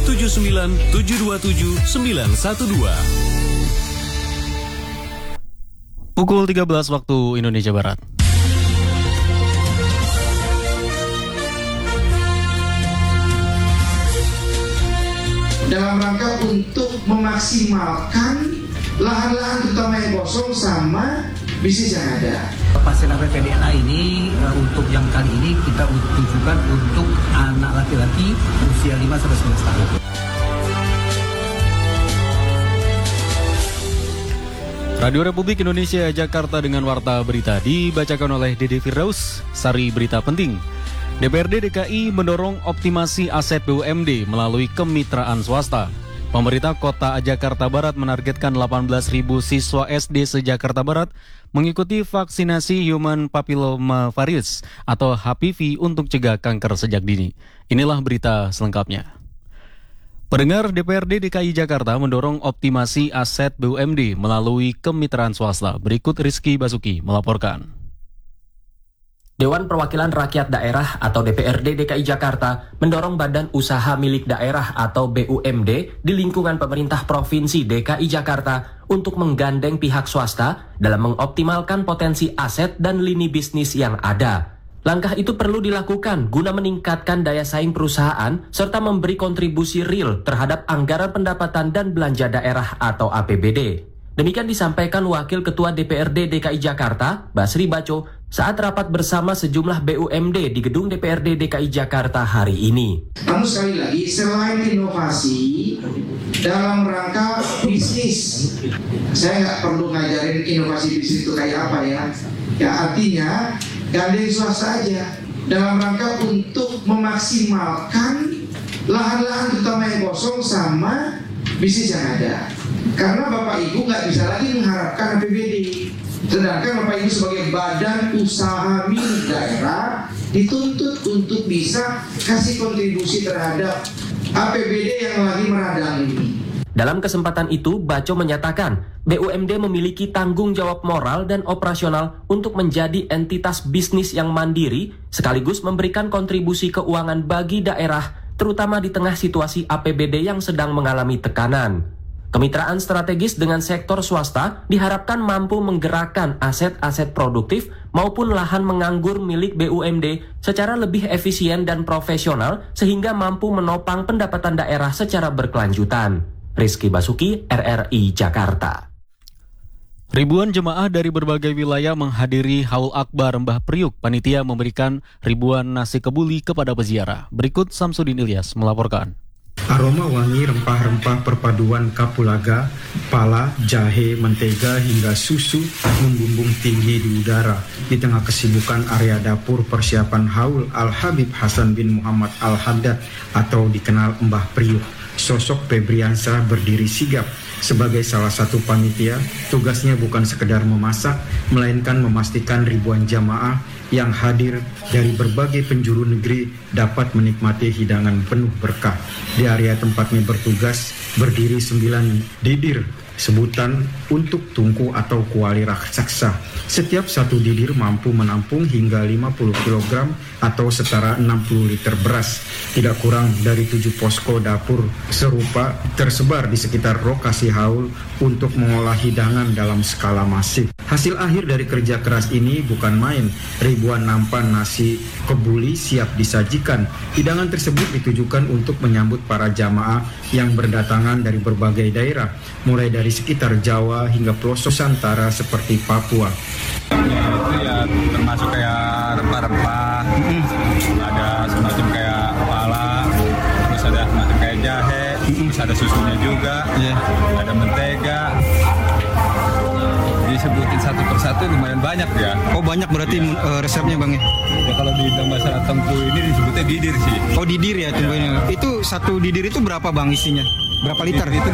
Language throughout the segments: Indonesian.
79 727 912. Pukul 13 waktu Indonesia Barat. Dalam rangka untuk memaksimalkan lahan-lahan terutama yang kosong sama bisnis yang ada. Pasien APBDNA ini untuk yang kali ini kita tujukan untuk anak laki-laki usia 5-11 tahun. Radio Republik Indonesia Jakarta dengan Warta Berita dibacakan oleh Dede Firdaus. Sari berita penting. DPRD DKI mendorong optimasi aset BUMD melalui kemitraan swasta. Pemerintah Kota Jakarta Barat menargetkan 18.000 siswa SD se-Jakarta Barat mengikuti vaksinasi Human Papilloma Virus atau HPV untuk cegah kanker sejak dini. Inilah berita selengkapnya. Pendengar, DPRD DKI Jakarta mendorong optimasi aset BUMD melalui kemitraan swasta. Berikut Rizky Basuki melaporkan. Dewan Perwakilan Rakyat Daerah atau DPRD DKI Jakarta mendorong badan usaha milik daerah atau BUMD di lingkungan pemerintah Provinsi DKI Jakarta untuk menggandeng pihak swasta dalam mengoptimalkan potensi aset dan lini bisnis yang ada. Langkah itu perlu dilakukan guna meningkatkan daya saing perusahaan serta memberi kontribusi real terhadap anggaran pendapatan dan belanja daerah atau APBD. Demikian disampaikan Wakil Ketua DPRD DKI Jakarta, Basri Baco, saat rapat bersama sejumlah BUMD di gedung DPRD DKI Jakarta hari ini. Namun sekali lagi, selain inovasi dalam rangka bisnis, saya nggak perlu ngajarin inovasi bisnis itu kayak apa ya. Ya artinya, gandeng swasta aja dalam rangka untuk memaksimalkan lahan-lahan terutama yang kosong sama bisnis yang ada. Karena Bapak Ibu nggak bisa lagi mengharapkan APBD. Sedangkan Bapak Ibu sebagai badan usaha milik daerah dituntut untuk bisa kasih kontribusi terhadap APBD yang lagi meradang ini. Dalam kesempatan itu, Baco menyatakan BUMD memiliki tanggung jawab moral dan operasional untuk menjadi entitas bisnis yang mandiri sekaligus memberikan kontribusi keuangan bagi daerah, terutama di tengah situasi APBD yang sedang mengalami tekanan. Kemitraan strategis dengan sektor swasta diharapkan mampu menggerakkan aset-aset produktif maupun lahan menganggur milik BUMD secara lebih efisien dan profesional sehingga mampu menopang pendapatan daerah secara berkelanjutan. Rizky Basuki, RRI Jakarta. Ribuan jemaah dari berbagai wilayah menghadiri Haul Akbar Mbah Priuk. Panitia memberikan ribuan nasi kebuli kepada peziarah. Berikut Samsudin Ilyas melaporkan. Aroma wangi rempah-rempah perpaduan kapulaga, pala, jahe, mentega hingga susu membumbung tinggi di udara di tengah kesibukan area dapur persiapan Haul Al-Habib Hasan bin Muhammad Al-Haddad atau dikenal Mbah Priuk. Sosok Febriansyah berdiri sigap sebagai salah satu panitia. Tugasnya bukan sekedar memasak, melainkan memastikan ribuan jamaah yang hadir dari berbagai penjuru negeri dapat menikmati hidangan penuh berkah. Di area tempatnya bertugas berdiri 9 didir, sebutan untuk tungku atau kuali raksasa. Setiap satu didir mampu menampung hingga 50 kg atau setara 60 liter beras. Tidak kurang dari 7 posko dapur serupa tersebar di sekitar lokasi haul untuk mengolah hidangan dalam skala masif. Hasil akhir dari kerja keras ini bukan main. Ribuan nampan nasi kebuli siap disajikan. Hidangan tersebut ditujukan untuk menyambut para jamaah yang berdatangan dari berbagai daerah, mulai dari sekitar Jawa hingga pelosok Nusantara seperti Papua. Itu ya termasuk kayak rempah-rempah, ada semacam kayak kepala, terus ada semacam kayak jahe, terus ada susunya juga, ada mentega. Disebutin satu persatu lumayan banyak ya. Oh banyak berarti resepnya Bang ya? Ya kalau di dalam bahasa Tengku ini disebutnya didir sih. Oh didir ya tungguin. Itu satu didir itu berapa Bang isinya? Berapa liter? Itu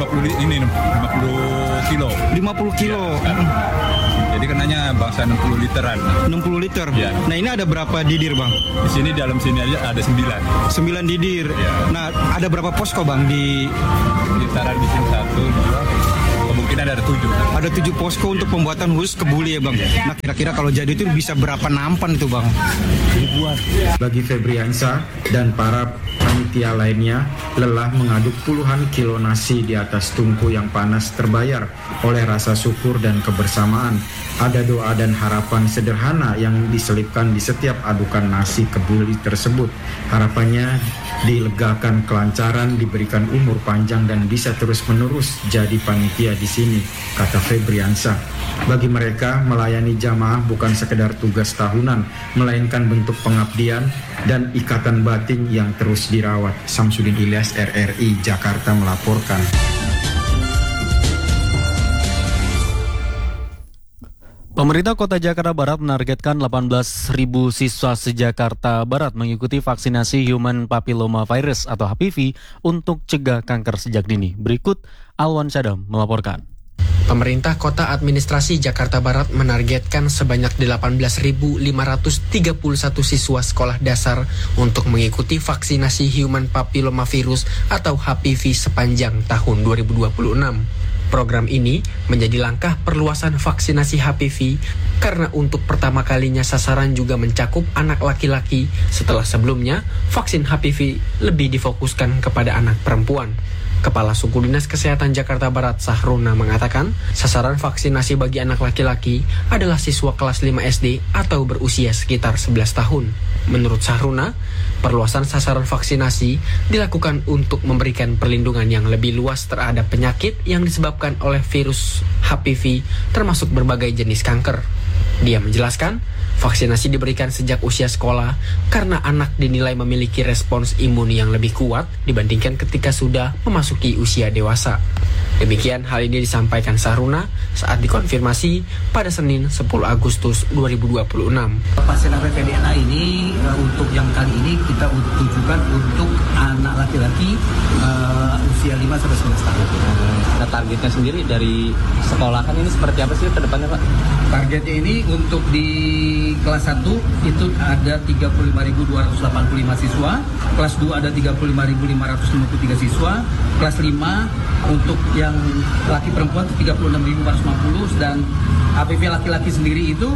50 kilo. 50 kilo. Ya. Jadi kenanya bangsa 60 literan. 60 liter? Ya. Nah ini ada berapa didir Bang? Di sini dalam sini aja ada 9. 9 didir. Ya. Nah ada berapa posko Bang di taruh di sini 1, 2. Mungkin ada 7. Ada 7 posko untuk pembuatan khusus kebuli ya Bang. Nah kira-kira kalau jadi itu bisa berapa nampan itu Bang? Ribuan. Bagi Febriansyah dan para panitia lainnya lelah mengaduk puluhan kilo nasi di atas tungku yang panas terbayar oleh rasa syukur dan kebersamaan. Ada doa dan harapan sederhana yang diselipkan di setiap adukan nasi kebuli tersebut. Harapannya dilegakan kelancaran, diberikan umur panjang dan bisa terus-menerus jadi panitia di sini, kata Febriansa. Bagi mereka, melayani jamaah bukan sekedar tugas tahunan, melainkan bentuk pengabdian dan ikatan batin yang terus dirawat. Samsudin Ilyas, RRI Jakarta melaporkan. Pemerintah Kota Jakarta Barat menargetkan 18.000 siswa se-Jakarta Barat mengikuti vaksinasi Human Papilloma Virus atau HPV untuk cegah kanker sejak dini. Berikut Alwan Sadam melaporkan. Pemerintah Kota Administrasi Jakarta Barat menargetkan sebanyak 18.531 siswa sekolah dasar untuk mengikuti vaksinasi Human Papilloma Virus atau HPV sepanjang tahun 2026. Program ini menjadi langkah perluasan vaksinasi HPV karena untuk pertama kalinya sasaran juga mencakup anak laki-laki setelah sebelumnya vaksin HPV lebih difokuskan kepada anak perempuan. Kepala Suku Dinas Kesehatan Jakarta Barat Sahruna mengatakan sasaran vaksinasi bagi anak laki-laki adalah siswa kelas 5 SD atau berusia sekitar 11 tahun. Menurut Sahruna, perluasan sasaran vaksinasi dilakukan untuk memberikan perlindungan yang lebih luas terhadap penyakit yang disebabkan oleh virus HPV termasuk berbagai jenis kanker. Dia menjelaskan, vaksinasi diberikan sejak usia sekolah karena anak dinilai memiliki respons imun yang lebih kuat dibandingkan ketika sudah memasuki usia dewasa. Demikian hal ini disampaikan Sahruna saat dikonfirmasi pada Senin 10 Agustus 2026. Vaksin HPV-DNA ini untuk yang kali ini kita tujukan untuk anak laki-laki usia 5-11 tahun. Nah, targetnya sendiri dari sekolah kan ini seperti apa sih ke depannya, Pak? Targetnya ini untuk di kelas 1 itu ada 35.285 siswa, kelas 2 ada 35.553 siswa, kelas 5 untuk yang laki perempuan 36.450 dan HPV laki-laki sendiri itu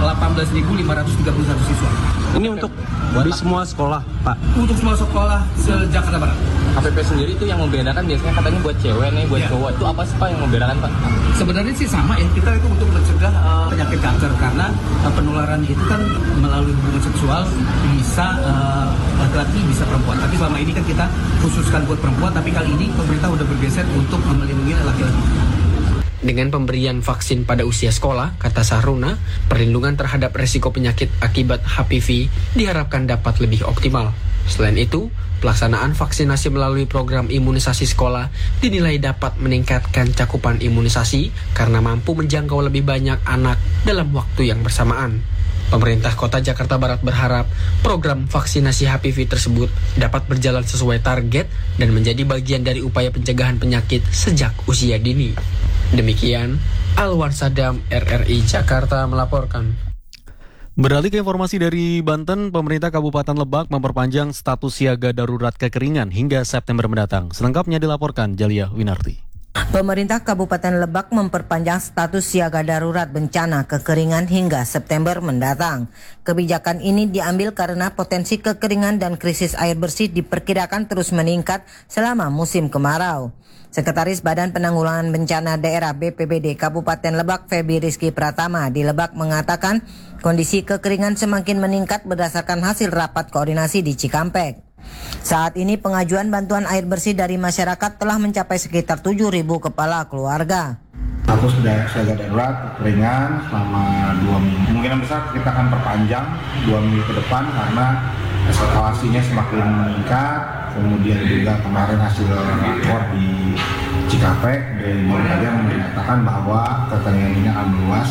18.531 siswa. Ini untuk di semua sekolah, Pak? Untuk semua sekolah se-Jakarta Barat. HPV sendiri itu yang membedakan biasanya katanya buat cewek nih, buat cowok. Itu apa sih, Pak, yang membedakan, Pak? Sebenarnya sih sama ya, kita itu untuk mencegah penyakit kanker karena penularan itu kan melalui hubungan seksual bisa laki-laki bisa perempuan. Tapi selama ini kan kita khususkan buat perempuan, tapi kali ini pemerintah udah bergeser untuk melindungi laki-laki. Dengan pemberian vaksin pada usia sekolah, kata Sahruna, perlindungan terhadap resiko penyakit akibat HPV diharapkan dapat lebih optimal. Selain itu, pelaksanaan vaksinasi melalui program imunisasi sekolah dinilai dapat meningkatkan cakupan imunisasi karena mampu menjangkau lebih banyak anak dalam waktu yang bersamaan. Pemerintah Kota Jakarta Barat berharap program vaksinasi HPV tersebut dapat berjalan sesuai target dan menjadi bagian dari upaya pencegahan penyakit sejak usia dini. Demikian, Alwan Sadam, RRI Jakarta melaporkan. Beralih ke informasi dari Banten, pemerintah Kabupaten Lebak memperpanjang status siaga darurat kekeringan hingga September mendatang. Selengkapnya dilaporkan Jalia Winarti. Pemerintah Kabupaten Lebak memperpanjang status siaga darurat bencana kekeringan hingga September mendatang. Kebijakan ini diambil karena potensi kekeringan dan krisis air bersih diperkirakan terus meningkat selama musim kemarau. Sekretaris Badan Penanggulangan Bencana Daerah BPBD Kabupaten Lebak, Febi Rizky Pratama di Lebak mengatakan kondisi kekeringan semakin meningkat berdasarkan hasil rapat koordinasi di Cikampek. Saat ini pengajuan bantuan air bersih dari masyarakat telah mencapai sekitar 7.000 kepala keluarga. Status siaga darurat kekeringan selama 2 minggu. Kemungkinan besar kita akan perpanjang 2 minggu ke depan karena eskalasinya semakin meningkat. Kemudian juga kemarin hasil rapor di Cikampek dari BMKG menyatakan bahwa kekeringan ini akan meluas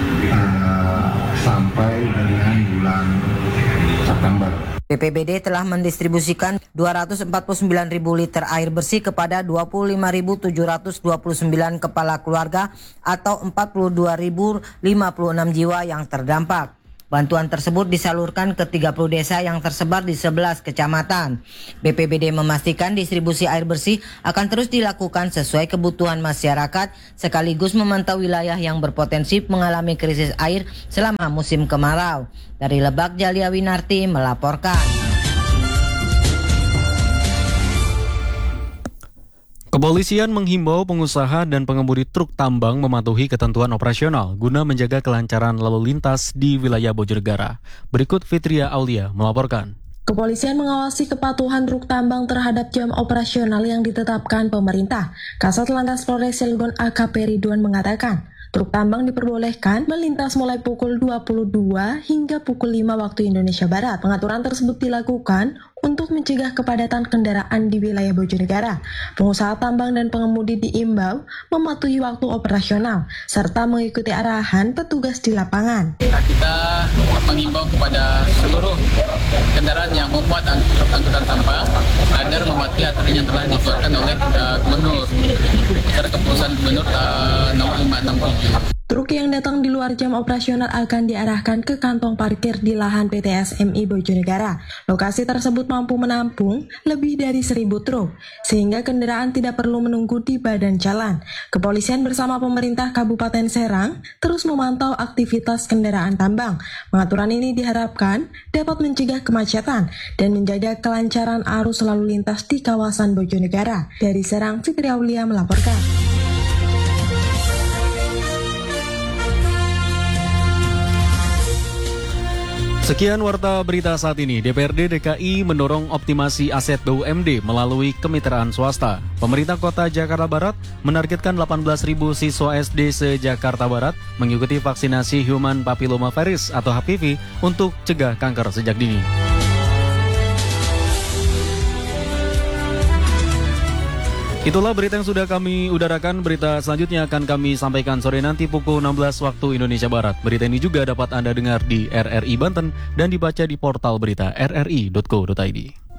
sampai dengan bulan September. BPBD telah mendistribusikan 249.000 liter air bersih kepada 25.729 kepala keluarga atau 42.056 jiwa yang terdampak. Bantuan tersebut disalurkan ke 30 desa yang tersebar di 11 kecamatan. BPBD memastikan distribusi air bersih akan terus dilakukan sesuai kebutuhan masyarakat sekaligus memantau wilayah yang berpotensi mengalami krisis air selama musim kemarau. Dari Lebak, Jalia Winarti melaporkan. Kepolisian menghimbau pengusaha dan pengemudi truk tambang mematuhi ketentuan operasional guna menjaga kelancaran lalu lintas di wilayah Bojonegara. Berikut Fitria Aulia melaporkan. Kepolisian mengawasi kepatuhan truk tambang terhadap jam operasional yang ditetapkan pemerintah. Kasat Lantas Polres Cilegon AKP Ridwan mengatakan, truk tambang diperbolehkan melintas mulai pukul 22 hingga pukul 5 waktu Indonesia Barat. Pengaturan tersebut dilakukan untuk mencegah kepadatan kendaraan di wilayah Bojonegara. Pengusaha tambang dan pengemudi diimbau mematuhi waktu operasional serta mengikuti arahan petugas di lapangan. Kita mengimbau kepada seluruh kendaraan yang memuat angkutan tambang agar mematuhi aturan yang telah dikeluarkan oleh Gubernur. Secara keputusan Gubernur nomor 567. Truk yang datang di luar jam operasional akan diarahkan ke kantong parkir di lahan PT SMI Bojonegara. Lokasi tersebut mampu menampung lebih dari 1.000 truk, sehingga kendaraan tidak perlu menunggu di badan jalan. Kepolisian bersama pemerintah Kabupaten Serang terus memantau aktivitas kendaraan tambang. Pengaturan ini diharapkan dapat mencegah kemacetan dan menjaga kelancaran arus lalu lintas di kawasan Bojonegara. Dari Serang, Fitri Aulia melaporkan. Sekian warta berita saat ini. DPRD DKI mendorong optimasi aset BUMD melalui kemitraan swasta. Pemerintah Kota Jakarta Barat menargetkan 18.000 siswa SD se-Jakarta Barat mengikuti vaksinasi Human Papillomavirus atau HPV untuk cegah kanker sejak dini. Itulah berita yang sudah kami udarakan. Berita selanjutnya akan kami sampaikan sore nanti pukul 16 waktu Indonesia Barat. Berita ini juga dapat Anda dengar di RRI Banten dan dibaca di portal berita rri.co.id.